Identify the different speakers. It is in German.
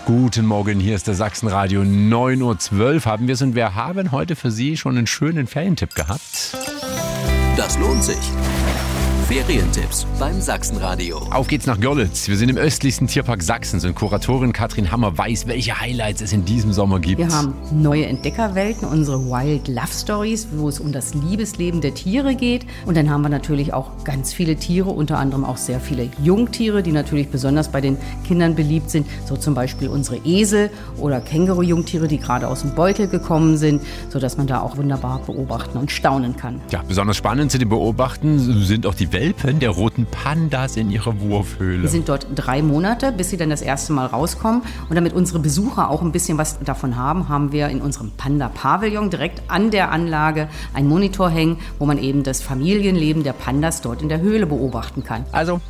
Speaker 1: Guten Morgen, hier ist der Sachsenradio 9.12 Uhr haben wir es und wir haben heute für Sie schon einen schönen Ferientipp gehabt.
Speaker 2: Das lohnt sich. Ferientipps beim Sachsenradio.
Speaker 1: Auf geht's nach Görlitz. Wir sind im östlichsten Tierpark Sachsens und Kuratorin Katrin Hammer weiß, welche Highlights es in diesem Sommer gibt.
Speaker 3: Wir haben neue Entdeckerwelten, unsere Wild Love Stories, wo es um das Liebesleben der Tiere geht. Und dann haben wir natürlich auch ganz viele Tiere, unter anderem auch sehr viele Jungtiere, die natürlich besonders bei den Kindern beliebt sind. So zum Beispiel unsere Esel oder Känguru-Jungtiere, die gerade aus dem Beutel gekommen sind, sodass man da auch wunderbar beobachten und staunen kann.
Speaker 1: Ja, besonders spannend zu beobachten sind auch die Welpen der roten Pandas in ihrer Wurfhöhle.
Speaker 3: Die sind dort 3 Monate, bis sie dann das erste Mal rauskommen. Und damit unsere Besucher auch ein bisschen was davon haben, haben wir in unserem Panda-Pavillon direkt an der Anlage einen Monitor hängen, wo man eben das Familienleben der Pandas dort in der Höhle beobachten kann.
Speaker 1: Also